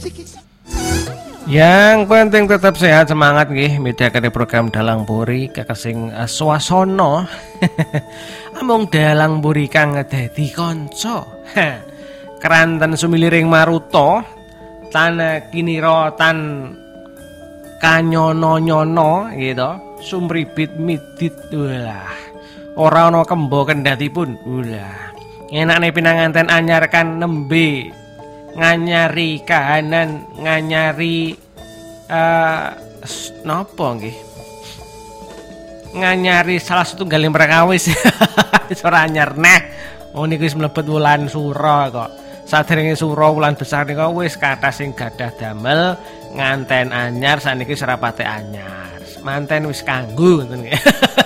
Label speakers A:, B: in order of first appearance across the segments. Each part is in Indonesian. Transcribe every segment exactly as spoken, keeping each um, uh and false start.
A: Yang penting tetap sehat, semangat nggih midhakake program Dalang Buri kakasing uh, swasana. Amung Dalang Buri kang dadi kanca. Keranten sumiliring maruta tan kinira tan kanyono-nyono gitu. Sumribit midit ulah. Ora ana kembo kendhatipun. Ulah. Enakne pinanganten anyar kan nembe nganyari kahanan, nganyari uh, napa nggih? Nganyari salah satunggaling perkawis. Ora anyar neh. Oh niku wis mlebet wulan sura kok. Sadèrènge sura wulan besar niku wis kathah sing gadah damel nganten anyar, saniki serapate anyar. Manten wis kanggo ngoten nggih.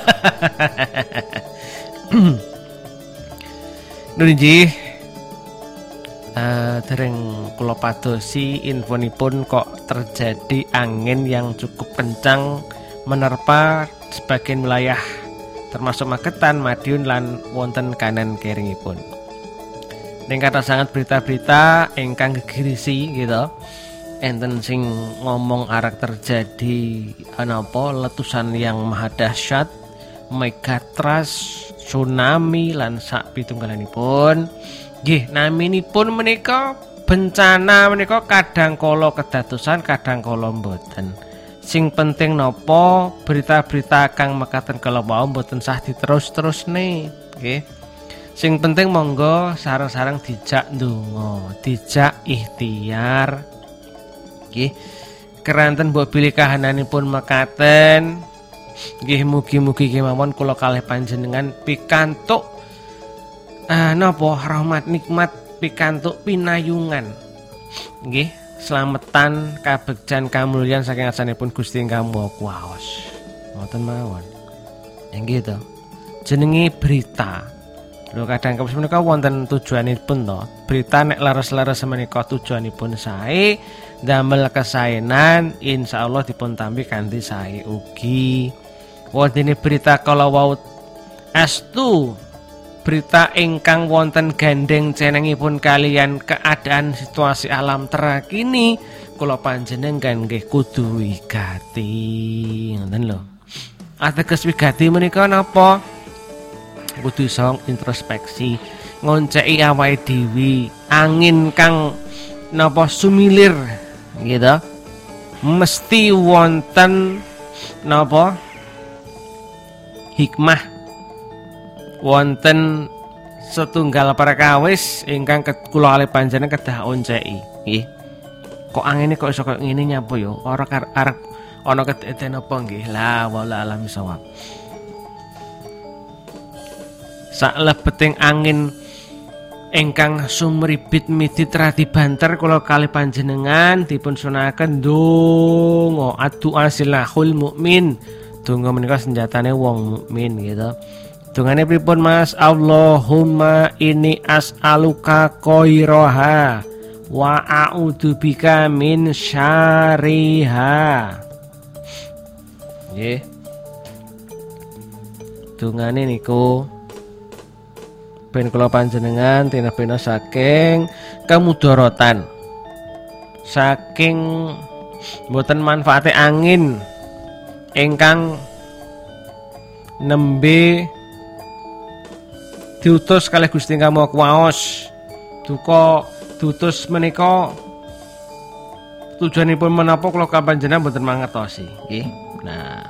A: Nunji uh, dereng kula padosi infonipun kok terjadi angin yang cukup kencang menerpa sebagian wilayah termasuk Magetan, Madiun lan wonten kanan kiringipun. Ning kata sangat berita-berita ingkang gegirisi gitu. Enten sing ngomong arek terjadi anapa letusan yang maha dahsyat, megatrust, tsunami lan sak pitunggalanipun. Nggih, naminipun menika bencana menika kadang kala kedadosan, kadang kala mboten. Sing penting napa berita-berita kang mekaten kala wau mboten sah diterus-terusne, nggih. Sing penting monggo sareng-sareng dijak ndonga, dijak ikhtiar. Nggih. Keranten mbok bilih kahananipun mekaten. Nggih mugi-mugi kemawon kula kalih panjenengan pikantuk ah napa rahmat nikmat, pikantuk pinayungan. Nggih, slametan kabegjan kamulyan saking asanipun Gusti Ingkang Maha Kuwasa. Ngoten mawon. Nggih to. Jenenge berita. Lho kadang kala menika wonten tujuanipun to. Berita nek leres-leres menika tujuanipun sae, damel kesaenan insyaallah dipun tampi kanthi sae ugi. Wontene berita kala wau astu berita ingkang wonten gandeng cenengipun kalian keadaan situasi alam terkini kula panjenengan nggih kudu wigati ngoten lho. Ateges wigati menika napa? Kudu iso introspeksi, ngonceki awake dhewe, angin kang napa sumilir gitu. Mesti wonten napa? Hikmah, wonten setunggal perkawis ingkang kula kalih panjenengan kedah onceki nggih. Kok angine kok iso kaya ngene nyapa ya? Ora arep ana kedadian apa nggih? La wala alam sawab. Sak lebeting angin ingkang sumribit midit radi banter kula kalih panjenengan dipun sunakaken donga addu'a silahul mukmin. Donga menika senjatane wong mukmin gitu. Dungane pripun Mas? Allahumma inni as'aluka khairaha wa a'udzubika min syarriha. Nggih. Dungane niku ben kula panjenengan tinebena saking kemudaratan. Saking mboten manfaate angin ingkang nembe diutus kalih Gusti Ingkang Maha Kuwasa. Duka diutus menika tujuanipun menapa kula panjenengan mboten mangertosi nggih. Nah,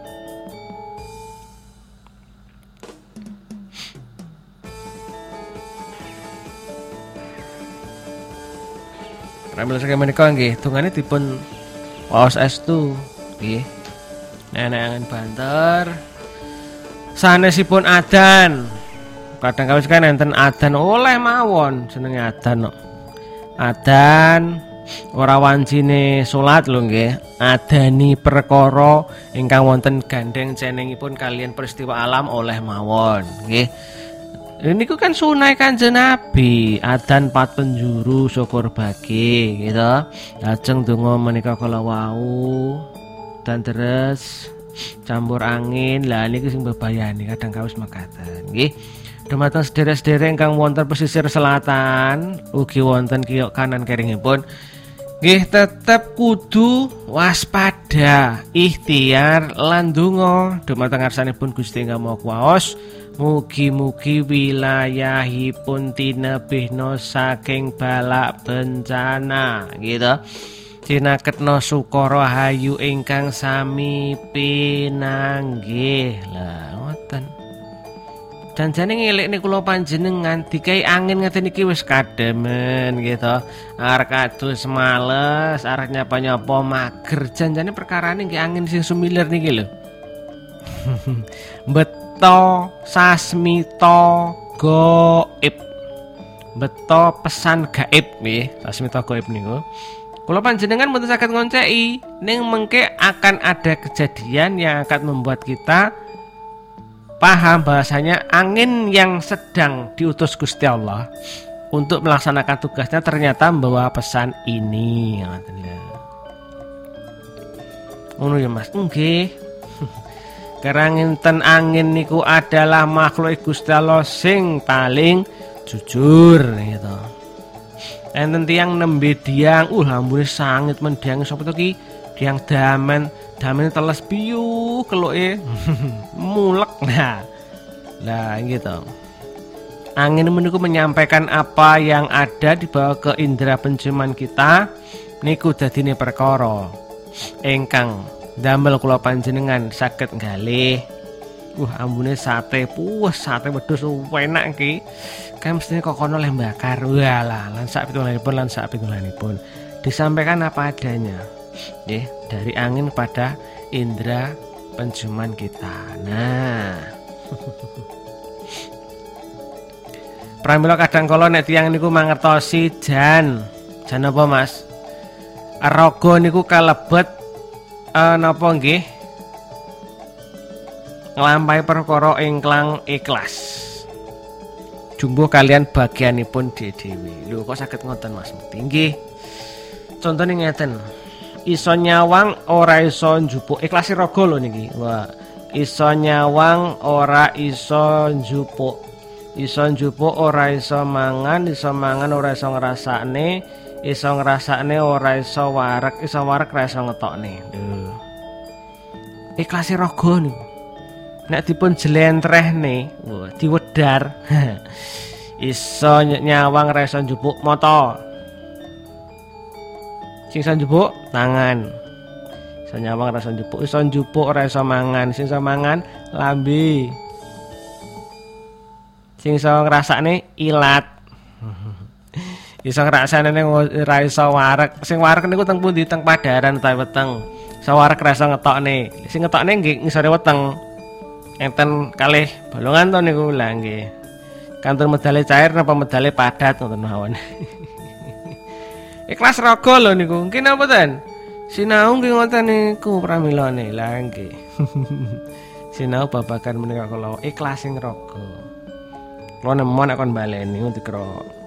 A: ramel saking menika nggih dungane dipun waos estu nggih. Nenengan banter sanesipun adan. Kadang kawis kan enten adan oleh mawon jenenge adan kok. Adan ora wancine salat lho nggih. Adani perkara ingkang wonten gandeng cenengipun kalian peristiwa alam oleh mawon nggih. Niku kan sunah Kanjeng Nabi, adan pat penjuru syukur bagi gitu. Lajeng donga menika kala wau dan terus campur angin. Lah niku sing bebayani kadang kawis mekaten nggih. Dumateng sederek-sederek ingkang wonten pesisir selatan ugi wonten kiyok kanan kiringipun Nggih tetep kudu waspada, ikhtiar lan donga dumateng ngarsanipun Gusti Ingkang Maha Kuwasa. Mugi-mugi wilayahipun tinebihna saking balak bencana gitu. Tinaketna sukara hayu ingkang sami pinanggih. Lah ngoten. Janjane ngelikne kula panjenengan dikai angin ngeten iki wis kademen gitu. Arek adus males, arek nyapa-nyapa mager. Janjane perkarane nggih angin sing sumilir niki lho. Beto sasmita gaib. Beto pesan gaib nggih, sasmita gaib niku. Kula panjenengan mboten saged ngonceki, ning mengke akan ada kejadian yang akan membuat kita paham bahasanya angin yang sedang diutus Gusti Allah untuk melaksanakan tugasnya ternyata membawa pesan ini. Ngono ya Mas. Nggih. Keranginten angin niku adalah makhluk Gusti Allah sing paling jujur gitu. Enten tiyang nembe diang, uh lambune sangit mendiang sapa to ki? Diang damen, damen teles piyu keluke. Mulek. Nah. Lah gitu. Angin meniku menyampaikan apa yang ada di bawah ke indera penciuman kita niku dadine perkara ingkang damel kula panjenengan saged ngalih. Uh ambune sate, puas sate wedhus enak iki. Kan mestine kok kono leh bakar. Walah, lan sak pitulanipun lan sak pitulanipun disampaikan apa adanya. Nggih, dari angin pada indera penciuman kita. Nah. Pramila kadang kala nek tiyang niku mangertosi jan. Jan apa, Mas? Raga niku kalebet uh, napa nggih? Nglampahi perkara ingkang ikhlas. Jumbo kalian bagianipun dhewe. Lho kok saged ngoten Mas? Nggih. Contone ngeten. Iso nyawang ora iso njupuk. Ikhlasi raga lho niki. Wah, iso nyawang ora iso njupuk. Iso njupuk ora iso mangan, iso mangan ora iso ngrasakne, iso ngrasakne ora iso warek, iso warek ora iso ngetokne. Lho. Ikhlasi raga niku. Nek dipun jlentrehne, wah diwedar. Iso nyawang ora iso njupuk mata. Sing iso njupuk tangan. Iso nyawang ora iso njupuk, iso njupuk ora iso mangan, sing iso mangan lambe. Sing iso ngrasakne ilat. Iso ngrasakne ora iso warek. Sing warek niku teng pundi? Teng padaran utawi weteng. Iso warek ora iso ngetokne. Sing ngetokne nggih ngisore weteng. Enten kalih bolongan to niku lha nggih. Kantor medale cair napa medale padat ngoten mawon. Ikhlas raga lho niku. Nggih napa ten? Sinau nggih ngoten niku pramilane. Lah nggih. Sinau babagan menika kala ikhlas sing raga. Kula nemon kon baleni ngono dikira.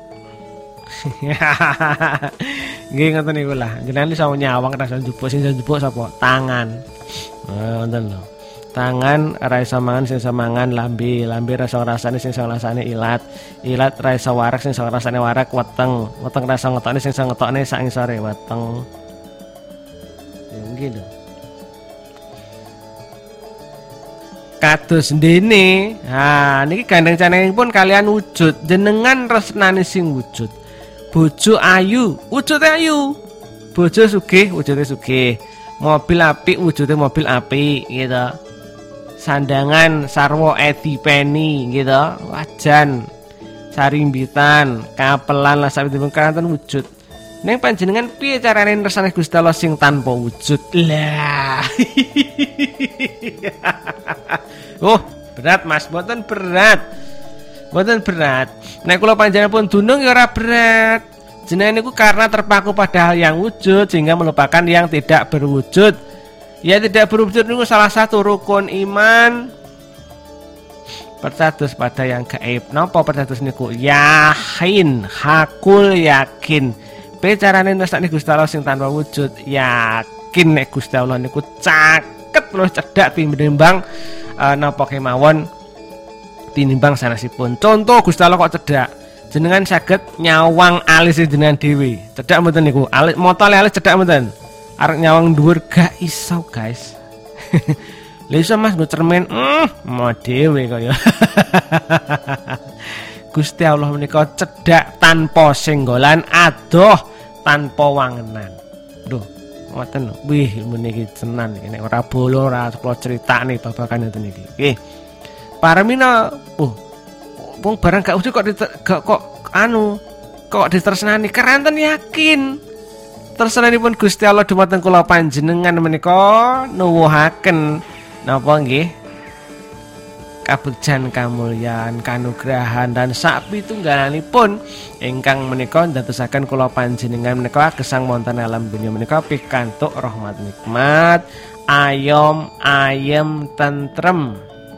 A: Nggih ngoten niku lah. Jenengan iso nyawang rasa njupuk sing njupuk sapa? Tangan. Nah, ngoten lho. Tangan ora iso mangan sing iso mangan lambe, lambe ora iso ngrasane sing iso ngrasane ilat, ilat ora iso warek sing iso ngrasane warek, weteng, weteng ora iso ngetokne sing iso ngetokne sak ngisore weteng. Ya nggih lho. Kados ndene. Ha niki gandeng canengipun kalian wujud, jenengan resnane sing wujud. Bojo ayu, wujude ayu. Bojo sugih, wujude sugih. Mobil apik, wujude mobil apik gitu. Sandangan sarwa edi peni gitu, wajan sarimbitan kapelan lah sabetipun kanten wujud. Ning panjenengan piye carane nresane Gusti Allah sing tanpa wujud? Lah. Oh, berat Mas, mboten berat. Mboten berat. Nek kula panjenengan pun dunung ya ora berat. Jenengan niku karena terpaku pada hal yang wujud sehingga melupakan yang tidak berwujud. Ya tidak berwujud niku salah satu rukun iman. Percados pada yang gaib. Napa percados niku? Yakin, hakul yakin. Bicarane nresakne Gusti Allah sing tanpa wujud, yakin nek Gusti Allah niku caket luwih cedhak tinimbang uh, napa kemawon tinimbang sanesipun. Contoh Gusti Allah kok cedhak. jenengan saged nyawang alis jenengan dhewe. Cedhak mboten niku? Alis motole alis cedhak mboten? Arek nyawang dhuwur gak iso, guys. Lha iso Mas nggo cermin, mm, mau dhewe kaya. Gusti Allah menika cedhak tanpa senggolan, adoh tanpa wangenan. Lho, ngoten lho. Wih, meniki tenan iki nek ora bolo ora kula critakne babagan ngoten iki. Nggih. Paramina, oh, wong barang gak usah kok gak kok anu kok ditresnani keranten yakin. Tersenanipun Gusti Allah dumateng kula panjenengan menika nuwuhaken napa nggih? Kabegjan, kamulyan, kanugrahan dan sapitunggalanipun ingkang menika ndadosaken kula panjenengan menika gesang wonten alam dunya menika pikantuk rahmat nikmat, ayom, ayem, tentrem.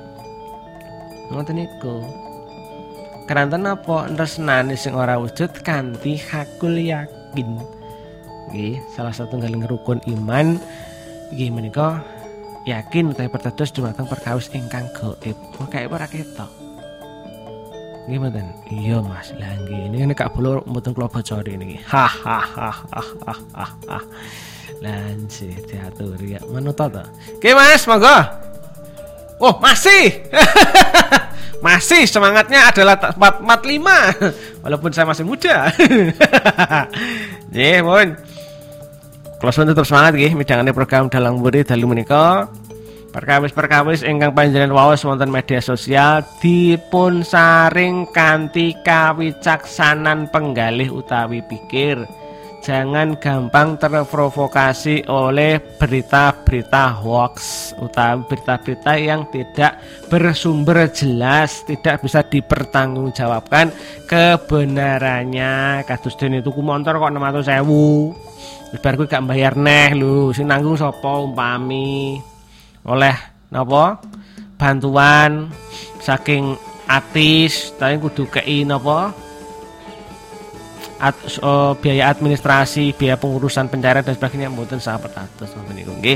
A: Ngoten niku. Keranten napa tresnani sing ora wujud kanthi hakul yakin. Nggih, salah satunggaling rukun iman nggih menika yakin utawi pertedos dumateng perkawis ingkang gaib. Kok ora ketok. Nggih mboten? Iya Mas. Lah nggih niki nek gak bolo mboten kula bocori niki. Ha ha ha ha ha ha. Lah nggih diaturi ya manut to. Nggih Mas, monggo. Oh, masih. Masih semangatnya adalah empat empat lima. Walaupun saya masih muda. Nggih, mohon. Kalau tetap semangat nggih midhangane program Dalang Budi dalu menika. Perkawis-perkawis ingkang panjenengan waos wonten media sosial dipun saring kanthi kawicaksanan penggalih utawi pikir. Jangan gampang terprovokasi oleh berita-berita hoax utawi berita-berita yang tidak bersumber jelas, tidak bisa dipertanggungjawabkan kebenarannya. Kados dene tuku motor kok enam ratus ribu. Bar kuwi gak bayar neh lho, sing nanggung sapa umpami oleh napa bantuan saking artis, tapi kudu kei napa Ad, uh, biaya administrasi, biaya pengurusan pencarian dan sebagainya mboten sahabat atus ngoten niku nggih.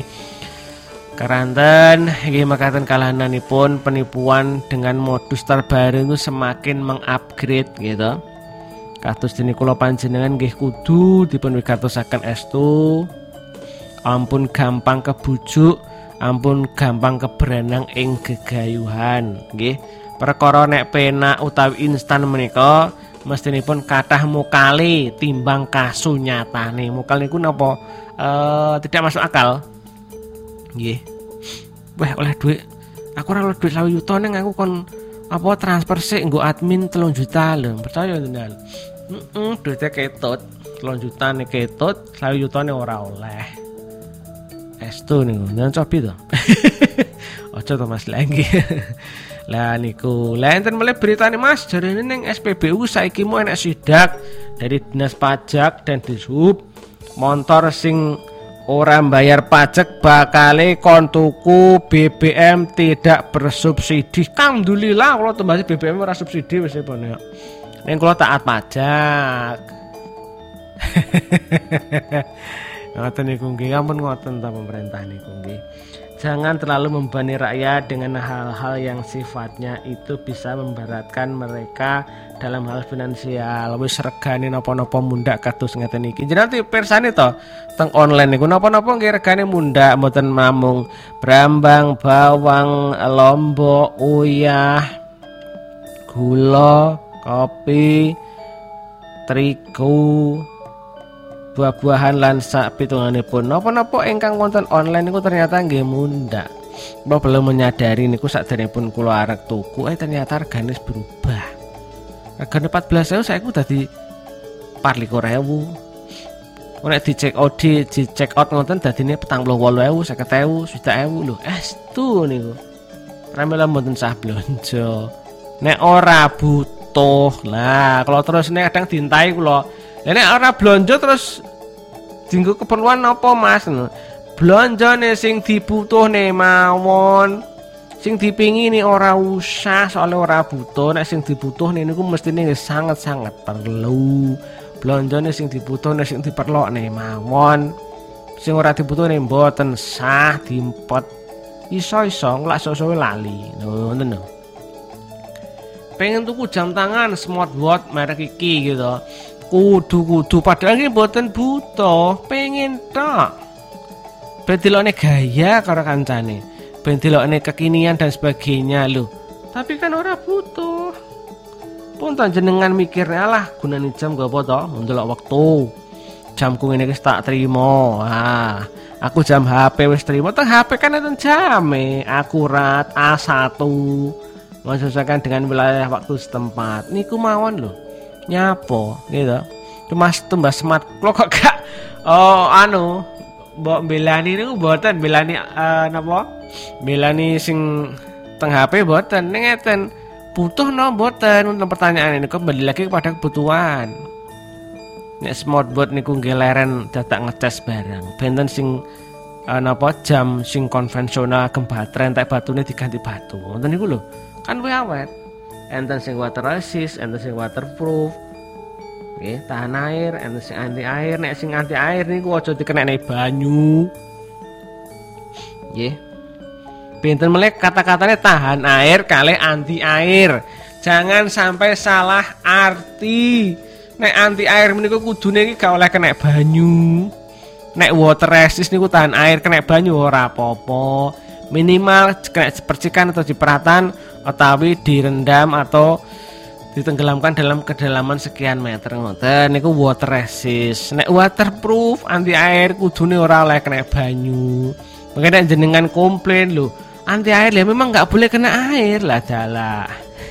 A: Karanten nggih makaten kalananipun penipuan dengan modus terbaru itu semakin mengupgrade gitu. Kados dene kula panjenengan nggih kudu dipun wigatosaken estu. Ampun gampang kebujuk, ampun gampang keberenang ing gegayuhan nggih. Perkara nek penak utawi instan menika mestinipun kathah mukali timbang kasunyatane. Mukal niku napa uh, tidak masuk akal. Nggih. Wah, oleh duit. Aku ora oleh duit selawe yuta ning aku kon apa transfer sik nggo admin telung juta lho. Percaya tenan. Heeh, duitnya ketut. telung juta nih ketut, selawe yuta nih ora oleh. Estu niku, nang cobi to. Ojo to Mas lagi. Lah niku, lah enten meleh beritane Mas, jarene ning S P B U saiki mau enek sidak dari Dinas Pajak dan Dishub. Motor sing ora bayar pajak bakale kon tuku B B M tidak bersubsidi. Alhamdulillah kalau tembase B B M ora subsidi wis pone. Ning kula taat pajak. Ngoten niku nggih, ampun ngoten ta pemerintah niku nggih. Jangan terlalu membebani rakyat dengan hal-hal yang sifatnya itu bisa memberatkan mereka dalam hal finansial. Wis regane napa-napa mundak kados ngeten iki. Jenengan pirsani to teng online niku napa-napa nggih regane mundak mboten namung brambang, bawang, lombok, uyah, gula, kopi, terigu, buah-buahan lan sak pitunganipun napa-napa ingkang wonten online niku ternyata nggih mundak. Kula belum menyadari niku sakderengipun kula arek tuku eh ternyata regane berubah. Regane empat belas ribu saiki dadi empat likur ribu. Nek di check out di, di check out ngoten dadine petang puluh wolu ribu, seket ribu, swidak ribu lho. Estu niku. Ramela mboten sah blonjo. Nek ora butuh. Lah, kalau terus nek kadang dintai kula. Lah nek ora blonjo terus dienggo keperluan apa Mas? Blonjone sing dibutuhne mawon. Sing dipingini ora usah soalnya ora butuh. Nek sing dibutuhne niku mestine sangat-sangat perlu. Blonjone sing dibutuhne sing diperlokne mawon. Sing ora dibutuhne mboten sah diempet. Iso-iso nglak sok-sok lali. Ngoten lho. pengen tuku jam tangan smartwatch merek iki gitu. Kudu-kudu padahal ini mboten butuh, pengen tok. Ben delokne gaya karo kancane. Ben delokne kekinian dan sebagainya lho. Tapi kan ora butuh. Pun jenengan mikir alah gunane jam gak apa to, ndelok wektu. Jamku ngene wis tak trimo. Ah, aku jam H P wis trimo. Teng H P kan enten jame, akurat A satu. Menyesuaikan dengan wilayah waktu setempat. Niku mawon lho. Nyapo gitu. Cuma tambah smart clock kok gak oh anu mbok belani niku mboten belani uh, napa? Belani sing teng H P mboten ning ngeten. Butuh no mboten untuk pertanyaan ini kembali lagi kepada kebutuhan. Nek smartwatch niku nggih leren dadak ngecas barang. Benten sing uh, napa jam sing konvensional agem baterai entek batune diganti batu. Ngoten niku lho. Kan luwih awet. Enten sing water resist, enten sing waterproof. Nggih, tahan air, enten sing anti air. Nek sing anti air niku aja dikenekne banyu. Nggih. Pinten melek kata-katanya tahan air kali anti air. Jangan sampai salah arti. Nek anti air niku kudune iki gak oleh kena banyu. Nek water resist niku tahan air kena banyu ora apa-apa. Minimal kena percikan atau cipratan utawi direndam atau ditenggelamkan dalam kedalaman sekian meter ngoten niku water resist. Nek waterproof anti air kudune ora oleh kena banyu. Makanya jenengan komplain lho, anti air ya memang nggak boleh kena air lah dalah.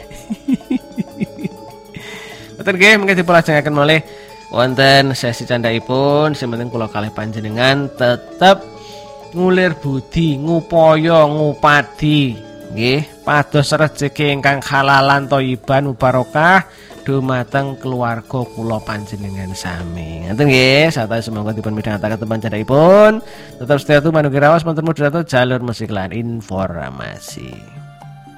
A: Betul nggih, mengke dipelajengaken malih wonten sesi candhaipun. Sing penting kula kalih panjenengan tetep ngulir budi, ngupaya, ngupadi nggih pados rejeki ingkang halalan thayyiban mubarokah dumateng keluarga kula panjenengan sami. Ngoten nggih, sata semoga dipun midhangetaken teman candhaipun. Tetap setia tu manugi raos wonten moderator jalur musik lan informasi.